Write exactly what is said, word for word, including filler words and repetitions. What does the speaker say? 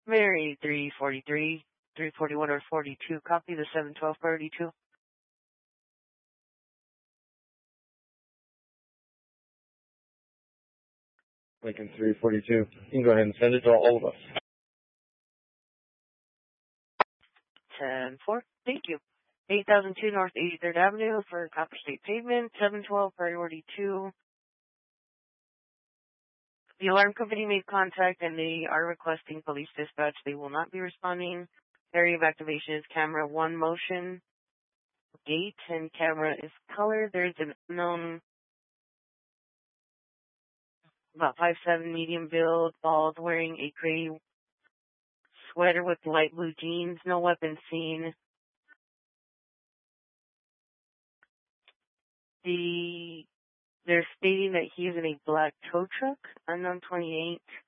Mary three forty-three, three forty-one or forty-two. Copy the seven twelve priority two. Lincoln three forty-two. You can go ahead and send it to all of us. ten four. Thank you. eight thousand two North eighty-third Avenue for Copper State Pavement, seven twelve priority two. The alarm company made contact and they are requesting police dispatch. They will not be responding. Area of activation is camera one motion. Gate and camera is color. There's an unknown about five seven medium build, bald, wearing a gray sweater with light blue jeans, no weapon seen. The They're stating that he is in a black tow truck, unknown twenty-eight.